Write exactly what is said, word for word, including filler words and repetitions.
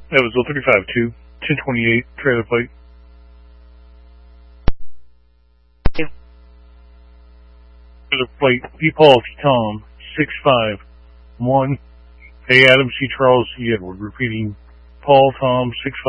That was oh thirty-five two, ten twenty-eight, trailer plate. Trailer plate, P. Paul, T. Tom, six five one. A. Adam, C. Charles, C. Edward. Repeating, Paul, Tom, six five.